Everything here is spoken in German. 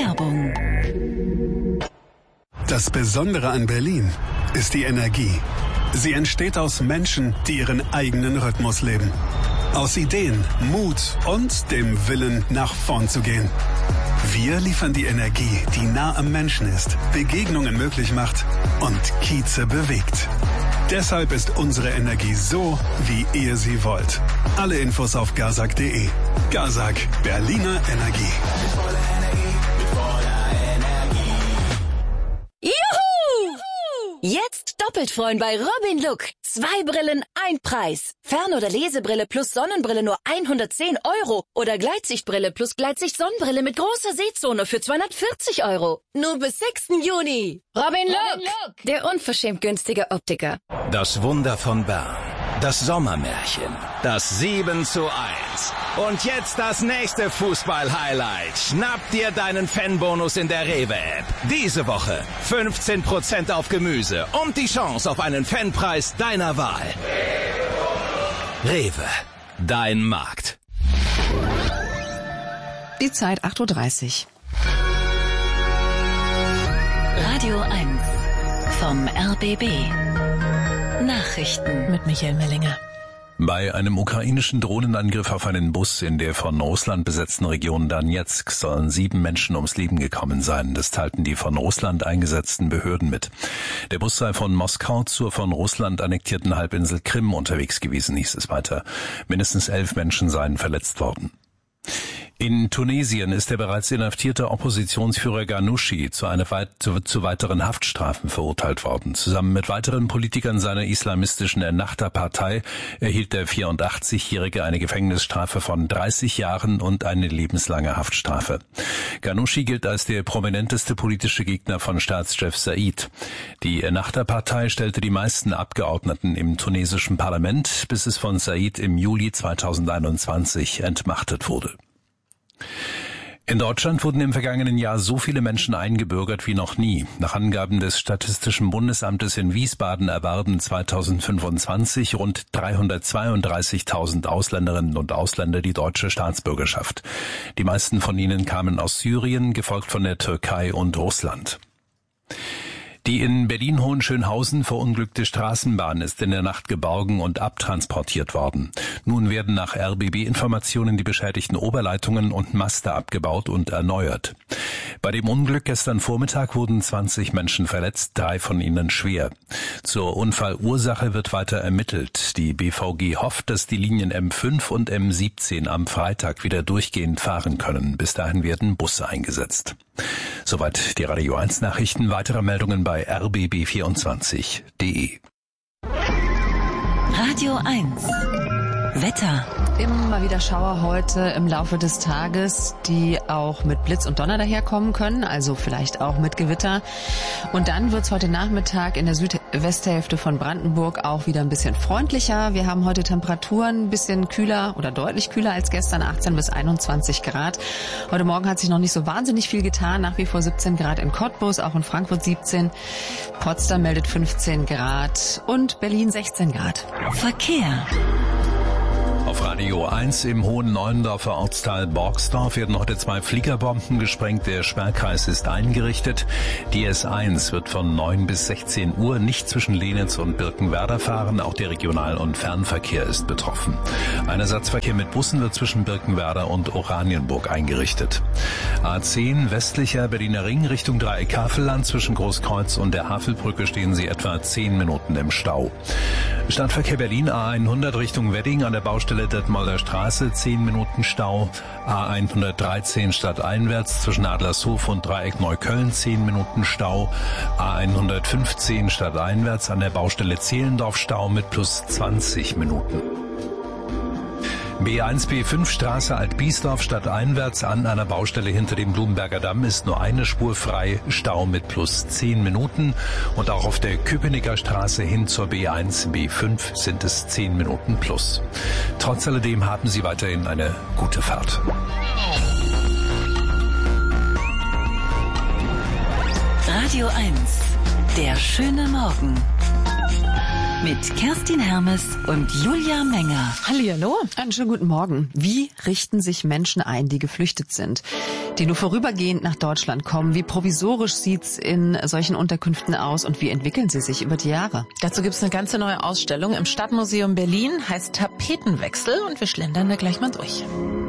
Werbung. Das Besondere an Berlin ist die Energie. Sie entsteht aus Menschen, die ihren eigenen Rhythmus leben. Aus Ideen, Mut und dem Willen, nach vorn zu gehen. Wir liefern die Energie, die nah am Menschen ist, Begegnungen möglich macht und Kieze bewegt. Deshalb ist unsere Energie so, wie ihr sie wollt. Alle Infos auf gazak.de. Gazak, Berliner Energie. Juhu! Jetzt doppelt freuen bei Robin Look. 2 Brillen, 1 Preis. Fern- oder Lesebrille plus Sonnenbrille nur 110 € oder Gleitsichtbrille plus Gleitsicht-Sonnenbrille mit großer Sehzone für 240 €. Nur bis 6. Juni. Robin Look, der unverschämt günstige Optiker. Das Wunder von Bern. Das Sommermärchen. Das 7:1. Und jetzt das nächste Fußball-Highlight. Schnapp dir deinen Fanbonus in der Rewe-App. Diese Woche 15% auf Gemüse und die Chance auf einen Fanpreis deiner Wahl. Rewe. Dein Markt. Die Zeit 8:30 Uhr. Radio 1 vom RBB. Nachrichten mit Michael Mellinger. Bei einem ukrainischen Drohnenangriff auf einen Bus in der von Russland besetzten Region Donezk sollen 7 Menschen ums Leben gekommen sein. Das teilten die von Russland eingesetzten Behörden mit. Der Bus sei von Moskau zur von Russland annektierten Halbinsel Krim unterwegs gewesen, hieß es weiter. Mindestens 11 Menschen seien verletzt worden. In Tunesien ist der bereits inhaftierte Oppositionsführer Ghannouchi zu weiteren Haftstrafen verurteilt worden. Zusammen mit weiteren Politikern seiner islamistischen Ennahda-Partei erhielt der 84-Jährige eine Gefängnisstrafe von 30 Jahren und eine lebenslange Haftstrafe. Ghannouchi gilt als der prominenteste politische Gegner von Staatschef Said. Die Ennahda-Partei stellte die meisten Abgeordneten im tunesischen Parlament, bis es von Said im Juli 2021 entmachtet wurde. In Deutschland wurden im vergangenen Jahr so viele Menschen eingebürgert wie noch nie. Nach Angaben des Statistischen Bundesamtes in Wiesbaden erwarben 2025 rund 332.000 Ausländerinnen und Ausländer die deutsche Staatsbürgerschaft. Die meisten von ihnen kamen aus Syrien, gefolgt von der Türkei und Russland. Die in Berlin-Hohenschönhausen verunglückte Straßenbahn ist in der Nacht geborgen und abtransportiert worden. Nun werden nach RBB-Informationen die beschädigten Oberleitungen und Maste abgebaut und erneuert. Bei dem Unglück gestern Vormittag wurden 20 Menschen verletzt, 3 von ihnen schwer. Zur Unfallursache wird weiter ermittelt. Die BVG hofft, dass die Linien M5 und M17 am Freitag wieder durchgehend fahren können. Bis dahin werden Busse eingesetzt. Soweit die Radio 1 Nachrichten. Weitere Meldungen bei rbb24.de. Radio 1 Wetter. Immer wieder Schauer heute im Laufe des Tages, die auch mit Blitz und Donner daherkommen können, also vielleicht auch mit Gewitter. Und dann wird es heute Nachmittag in der Südwesthälfte von Brandenburg auch wieder ein bisschen freundlicher. Wir haben heute Temperaturen ein bisschen kühler oder deutlich kühler als gestern, 18 bis 21 Grad. Heute Morgen hat sich noch nicht so wahnsinnig viel getan, nach wie vor 17 Grad in Cottbus, auch in Frankfurt 17. Potsdam meldet 15 Grad und Berlin 16 Grad. Verkehr. Auf Radio 1 im Hohen Neuendorfer Ortsteil Borgsdorf werden heute 2 Fliegerbomben gesprengt. Der Sperrkreis ist eingerichtet. Die S1 wird von 9 bis 16 Uhr nicht zwischen Lenitz und Birkenwerder fahren. Auch der Regional- und Fernverkehr ist betroffen. Ein Ersatzverkehr mit Bussen wird zwischen Birkenwerder und Oranienburg eingerichtet. A10 westlicher Berliner Ring Richtung Dreieck Havelland. Zwischen Großkreuz und der Havelbrücke stehen Sie etwa 10 Minuten im Stau. Stadtverkehr Berlin A100 Richtung Wedding an der Baustelle Detmolder Straße, 10 Minuten Stau. A113 stadteinwärts zwischen Adlershof und Dreieck Neukölln, 10 Minuten Stau. A115 stadteinwärts an der Baustelle Zehlendorf Stau mit plus 20 Minuten. B1, B5 Straße Alt-Biesdorf stadteinwärts an einer Baustelle hinter dem Blumenberger Damm ist nur eine Spur frei, Stau mit plus 10 Minuten. Und auch auf der Köpenicker Straße hin zur B1, B5 sind es 10 Minuten plus. Trotz alledem haben Sie weiterhin eine gute Fahrt. Radio 1, der schöne Morgen. Mit Kerstin Hermes und Julia Menger. Hallihallo. Einen schönen guten Morgen. Wie richten sich Menschen ein, die geflüchtet sind, die nur vorübergehend nach Deutschland kommen? Wie provisorisch sieht's in solchen Unterkünften aus und wie entwickeln sie sich über die Jahre? Dazu gibt's eine ganze neue Ausstellung im Stadtmuseum Berlin, heißt Tapetenwechsel, und wir schlendern da gleich mal durch.